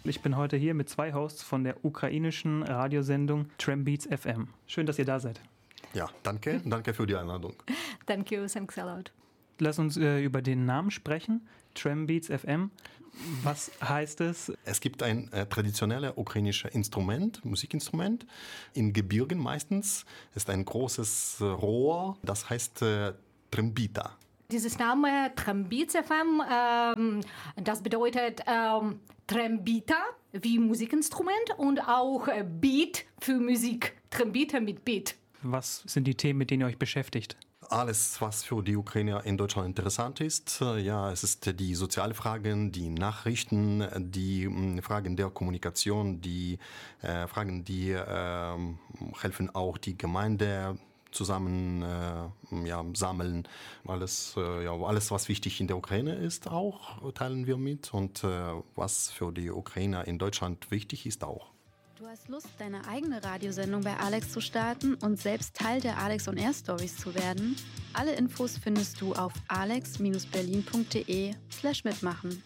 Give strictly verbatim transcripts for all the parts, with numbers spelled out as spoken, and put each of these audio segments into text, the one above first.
Ich bin heute hier mit zwei Hosts von der ukrainischen Radiosendung Trambeats F M. Schön, dass ihr da seid. Ja, danke. Danke für die Einladung. Thank you, thanks a lot. Lass uns äh, über den Namen sprechen. Trambeats F M. Was heißt es? Es gibt ein äh, traditionelles ukrainisches Instrument, Musikinstrument, in Gebirgen meistens. Es ist ein großes äh, Rohr, das heißt äh, Trambita. Dieses Name Trambeats F M, ähm, das bedeutet ähm, Trambita wie Musikinstrument und auch äh, Beat für Musik. Trambita mit Beat. Was sind die Themen, mit denen ihr euch beschäftigt? Alles, was für die Ukrainer in Deutschland interessant ist. Ja, es ist die sozialen Fragen, die Nachrichten, die mh, Fragen der Kommunikation, die äh, Fragen, die äh, helfen auch die Gemeinde zusammen äh, ja, sammeln. Alles, äh, ja, alles, was wichtig in der Ukraine ist, auch teilen wir mit. Und äh, was für die Ukrainer in Deutschland wichtig ist, auch. Du hast Lust, deine eigene Radiosendung bei Alex zu starten und selbst Teil der Alex on Air Stories zu werden? Alle Infos findest du auf alex berlin punkt de slash mitmachen.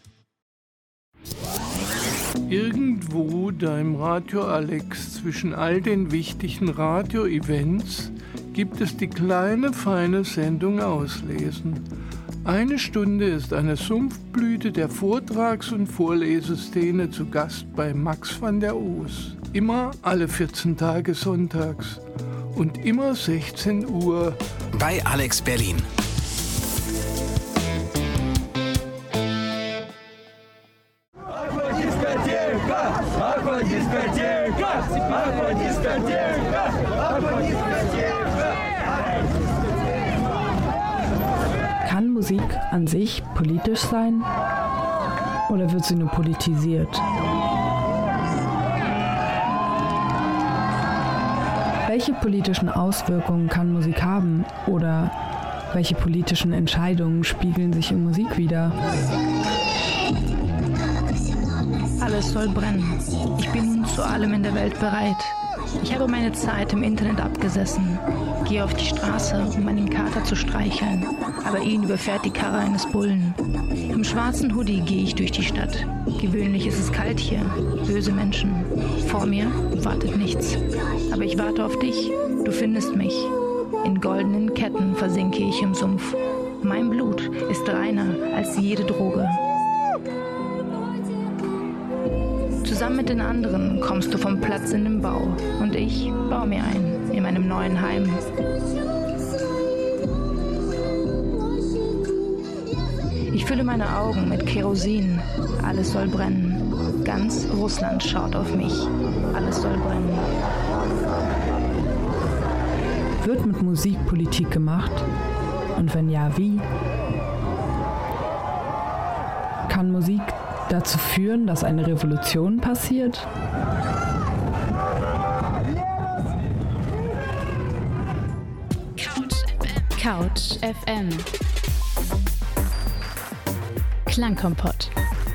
Irgendwo da im Radio Alex zwischen all den wichtigen Radio-Events gibt es die kleine, feine Sendung Auslesen. Eine Stunde ist eine Sumpfblüte der Vortrags- und Vorleseszene zu Gast bei Max van der Oos. Immer alle vierzehn Tage sonntags und immer sechzehn Uhr bei Alex Berlin. Kann Musik an sich politisch sein oder wird sie nur politisiert? Welche politischen Auswirkungen kann Musik haben oder welche politischen Entscheidungen spiegeln sich in Musik wider? Alles soll brennen. Ich bin nun zu allem in der Welt bereit. Ich habe meine Zeit im Internet abgesessen, gehe auf die Straße, um meinen Kater zu streicheln, aber ihn überfährt die Karre eines Bullen. Im schwarzen Hoodie gehe ich durch die Stadt. Gewöhnlich ist es kalt hier, böse Menschen. Vor mir wartet nichts. Aber ich warte auf dich, du findest mich. In goldenen Ketten versinke ich im Sumpf. Mein Blut ist reiner als jede Droge. Zusammen mit den anderen kommst du vom Platz in den Bau und ich baue mir ein in meinem neuen Heim. Ich fülle meine Augen mit Kerosin. Alles soll brennen. Ganz Russland schaut auf mich. Alles soll brennen. Wird mit Musik Politik gemacht? Und wenn ja, wie? Kann Musik dazu führen, dass eine Revolution passiert? Couch F M. Couch F M. Klangkompott.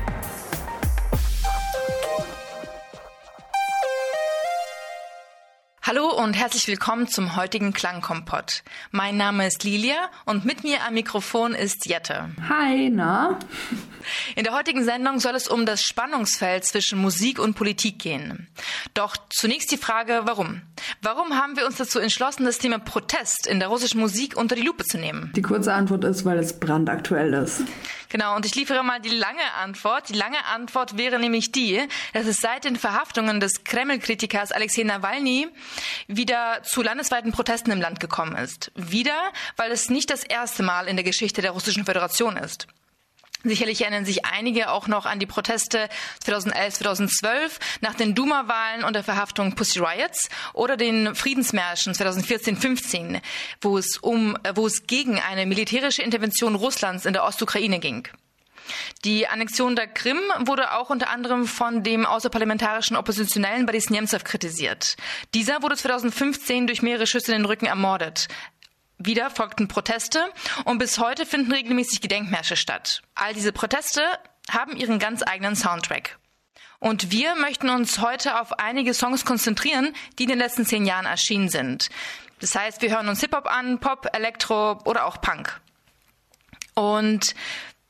Hallo und herzlich willkommen zum heutigen Klangkompott. Mein Name ist Lilia und mit mir am Mikrofon ist Jette. Hi, na? In der heutigen Sendung soll es um das Spannungsfeld zwischen Musik und Politik gehen. Doch zunächst die Frage, warum? Warum haben wir uns dazu entschlossen, das Thema Protest in der russischen Musik unter die Lupe zu nehmen? Die kurze Antwort ist, weil es brandaktuell ist. Genau, und ich liefere mal die lange Antwort. Die lange Antwort wäre nämlich die, dass es seit den Verhaftungen des Kreml-Kritikers Alexei Nawalny wieder zu landesweiten Protesten im Land gekommen ist. Wieder, weil es nicht das erste Mal in der Geschichte der Russischen Föderation ist. Sicherlich erinnern sich einige auch noch an die Proteste zweitausendelf, zweitausendzwölf nach den Duma-Wahlen und der Verhaftung Pussy Riots oder den Friedensmärschen zweitausendvierzehn fünfzehn, wo es um, wo es gegen eine militärische Intervention Russlands in der Ostukraine ging. Die Annexion der Krim wurde auch unter anderem von dem außerparlamentarischen Oppositionellen Boris Nemtsov kritisiert. Dieser wurde zweitausendfünfzehn durch mehrere Schüsse in den Rücken ermordet. Wieder folgten Proteste und bis heute finden regelmäßig Gedenkmärsche statt. All diese Proteste haben ihren ganz eigenen Soundtrack. Und wir möchten uns heute auf einige Songs konzentrieren, die in den letzten zehn Jahren erschienen sind. Das heißt, wir hören uns Hip-Hop an, Pop, Elektro oder auch Punk. Und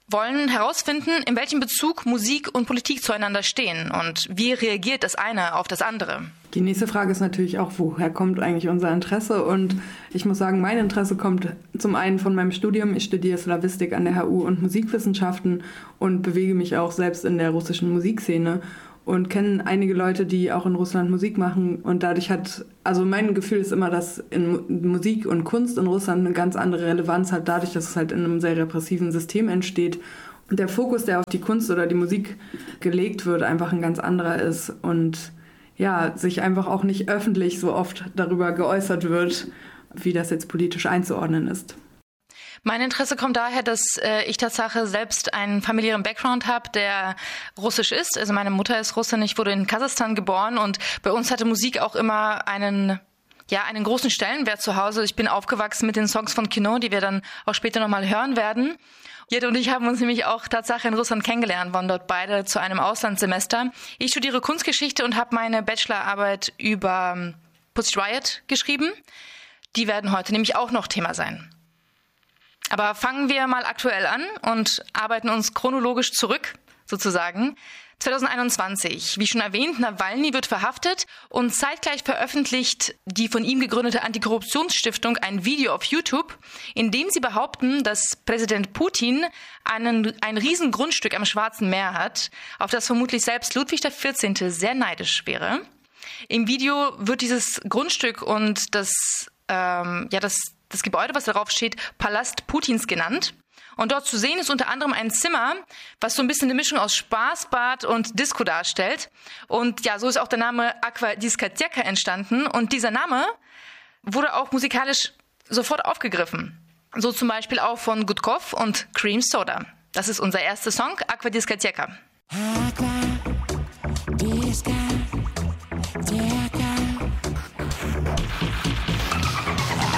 wollen herausfinden, in welchem Bezug Musik und Politik zueinander stehen und wie reagiert das eine auf das andere. Die nächste Frage ist natürlich auch, woher kommt eigentlich unser Interesse? Und ich muss sagen, mein Interesse kommt zum einen von meinem Studium. Ich studiere Slawistik an der H U und Musikwissenschaften und bewege mich auch selbst in der russischen Musikszene und kenne einige Leute, die auch in Russland Musik machen. Und dadurch hat, also mein Gefühl ist immer, dass in Musik und Kunst in Russland eine ganz andere Relevanz hat, dadurch, dass es halt in einem sehr repressiven System entsteht. Und der Fokus, der auf die Kunst oder die Musik gelegt wird, einfach ein ganz anderer ist. Und ja, sich einfach auch nicht öffentlich so oft darüber geäußert wird, wie das jetzt politisch einzuordnen ist. Mein Interesse kommt daher, dass äh, ich Tatsache selbst einen familiären Background habe, der russisch ist. Also meine Mutter ist Russin, ich wurde in Kasachstan geboren und bei uns hatte Musik auch immer einen, ja, einen großen Stellenwert zu Hause. Ich bin aufgewachsen mit den Songs von Kino, die wir dann auch später nochmal hören werden. Jette und ich haben uns nämlich auch Tatsache in Russland kennengelernt, waren dort beide zu einem Auslandssemester. Ich studiere Kunstgeschichte und habe meine Bachelorarbeit über Pussy Riot geschrieben. Die werden heute nämlich auch noch Thema sein. Aber fangen wir mal aktuell an und arbeiten uns chronologisch zurück, sozusagen. zwanzig einundzwanzig, wie schon erwähnt, Nawalny wird verhaftet und zeitgleich veröffentlicht die von ihm gegründete Antikorruptionsstiftung ein Video auf YouTube, in dem sie behaupten, dass Präsident Putin einen, ein Riesengrundstück am Schwarzen Meer hat, auf das vermutlich selbst Ludwig der vierzehnte sehr neidisch wäre. Im Video wird dieses Grundstück und das, ähm, ja, das, das Gebäude, was darauf steht, Palast Putins genannt. Und dort zu sehen ist unter anderem ein Zimmer, was so ein bisschen eine Mischung aus Spaßbad und Disco darstellt. Und ja, so ist auch der Name Aqua Discoteca entstanden. Und dieser Name wurde auch musikalisch sofort aufgegriffen. So zum Beispiel auch von Gudkov und Cream Soda. Das ist unser erster Song, Aqua Discoteca. Aqua